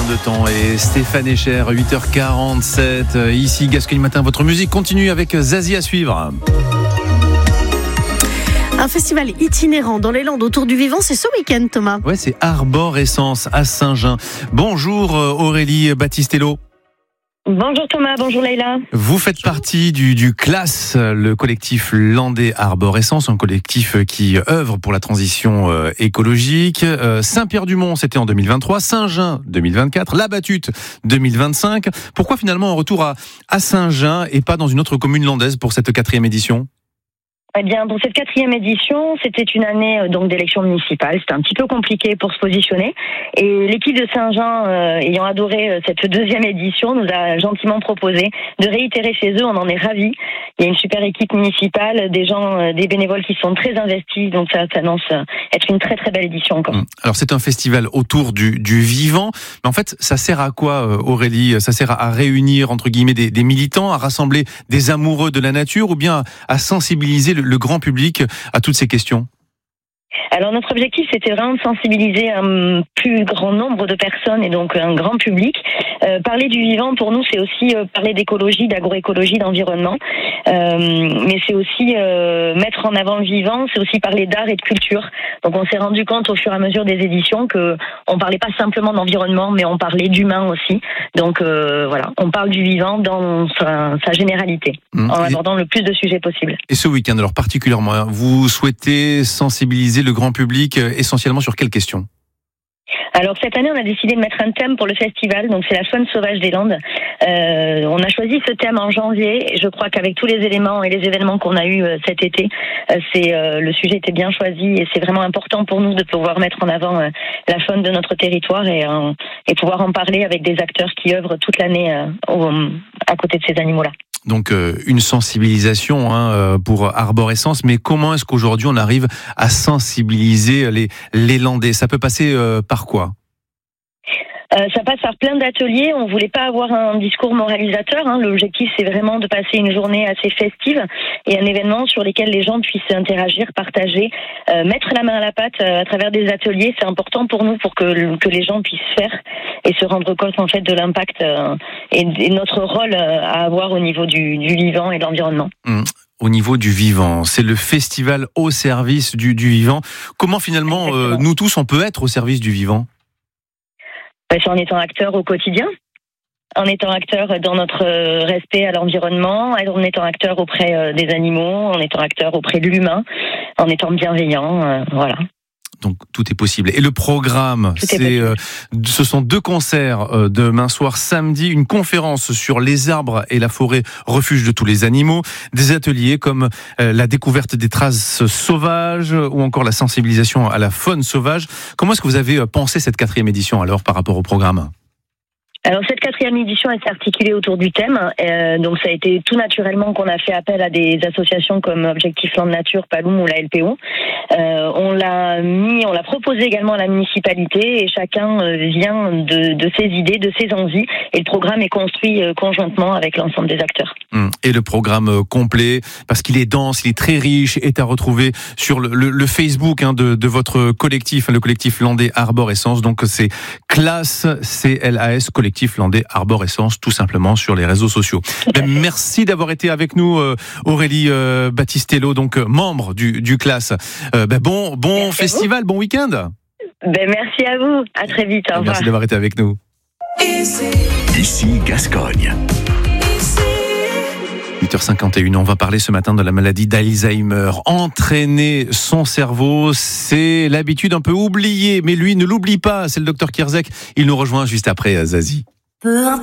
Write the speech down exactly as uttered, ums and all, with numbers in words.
de temps et Stéphane Echer, huit heures quarante-sept. Ici, Gascogne Matin, votre musique continue avec Zazie à suivre. Un festival itinérant dans les Landes autour du vivant, c'est ce week-end, Thomas. Ouais, c'est Arborescence à Saint-Jean. Bonjour Aurélie Battistello. Bonjour Thomas, bonjour Leïla. Vous faites partie du, du CLAS, le collectif landais Arborescence, un collectif qui œuvre pour la transition euh, écologique. Euh, Saint-Pierre-du-Mont, c'était en deux mille vingt-trois, Saint-Jean deux mille vingt-quatre, La Battute deux mille vingt-cinq. Pourquoi finalement un retour à, à Saint-Jean et pas dans une autre commune landaise pour cette quatrième édition ? Eh bien, pour cette quatrième édition, c'était une année donc d'élection municipale. C'était un petit peu compliqué pour se positionner. Et l'équipe de Saint-Jean, euh, ayant adoré cette deuxième édition, nous a gentiment proposé de réitérer chez eux. On en est ravis. Il y a une super équipe municipale, des gens, des bénévoles qui sont très investis. Donc ça s'annonce être une très très belle édition encore. Alors c'est un festival autour du, du vivant. Mais en fait, ça sert à quoi, Aurélie ? Ça sert à réunir, entre guillemets, des, des militants, à rassembler des amoureux de la nature ou bien à sensibiliser le le grand public à toutes ces questions ? Alors notre objectif, c'était vraiment de sensibiliser un plus grand nombre de personnes et donc un grand public. Euh, parler du vivant, pour nous, c'est aussi euh, parler d'écologie, d'agroécologie, d'environnement. Euh, mais c'est aussi euh, mettre en avant le vivant, c'est aussi parler d'art et de culture. Donc on s'est rendu compte au fur et à mesure des éditions que on parlait pas simplement d'environnement, mais on parlait d'humain aussi. Donc euh, voilà, on parle du vivant dans sa, sa généralité, mmh. en abordant le plus de sujets possible. Et ce week-end, alors particulièrement, vous souhaitez sensibiliser le grand public essentiellement sur quelles questions ? Alors cette année, on a décidé de mettre un thème pour le festival, donc c'est la faune sauvage des Landes. Euh, on a choisi ce thème en janvier, et je crois qu'avec tous les éléments et les événements qu'on a eus euh, cet été, euh, c'est euh, le sujet était bien choisi et c'est vraiment important pour nous de pouvoir mettre en avant euh, la faune de notre territoire et, euh, et pouvoir en parler avec des acteurs qui œuvrent toute l'année euh, au, à côté de ces animaux-là. Donc euh, une sensibilisation hein, pour Arborescence, mais comment est-ce qu'aujourd'hui on arrive à sensibiliser les, les Landais ? Ça peut passer euh, par quoi ? Euh, ça passe par plein d'ateliers. On voulait pas avoir un discours moralisateur. Hein. L'objectif, c'est vraiment de passer une journée assez festive et un événement sur lequel les gens puissent interagir, partager, euh, mettre la main à la pâte euh, à travers des ateliers. C'est important pour nous pour que, que les gens puissent faire et se rendre compte en fait de l'impact euh, et, et notre rôle euh, à avoir au niveau du, du vivant et de l'environnement. Mmh. Au niveau du vivant, c'est le festival au service du, du vivant. Comment finalement euh, nous tous on peut être au service du vivant ? C'est en étant acteur au quotidien, en étant acteur dans notre respect à l'environnement, en étant acteur auprès des animaux, en étant acteur auprès de l'humain, en étant bienveillant, euh, voilà. Donc tout est possible. Et le programme, c'est, euh, ce sont deux concerts euh, demain soir, samedi, une conférence sur les arbres et la forêt, refuge de tous les animaux, des ateliers comme euh, la découverte des traces sauvages ou encore la sensibilisation à la faune sauvage. Comment est-ce que vous avez pensé cette quatrième édition alors par rapport au programme ? Alors cette quatrième édition, elle s'est articulée autour du thème. Euh, donc ça a été tout naturellement qu'on a fait appel à des associations comme Objectif Land Nature, Paloum ou la L P O. Euh, on l'a mis, on l'a proposé également à la municipalité et chacun euh, vient de, de ses idées, de ses envies. Et le programme est construit euh, conjointement avec l'ensemble des acteurs. Et le programme complet, parce qu'il est dense, il est très riche, est à retrouver sur le, le, le Facebook hein, de, de votre collectif, le collectif landais Arborescence. Donc c'est CLAS, C L A S, collectif landais Arborescence, tout simplement sur les réseaux sociaux. Ben, merci d'avoir été avec nous, euh, Aurélie euh, Battistello, donc euh, membre du, du CLAS. Euh, ben, bon bon merci festival, bon week-end. Ben, merci à vous, à très vite. Au revoir. Merci d'avoir été avec nous. Ici Gascogne. huit heures cinquante et une, on va parler ce matin de la maladie d'Alzheimer. Entraîner son cerveau, c'est l'habitude un peu oubliée, mais lui ne l'oublie pas, c'est le docteur Kierzek. Il nous rejoint juste après, Zazie.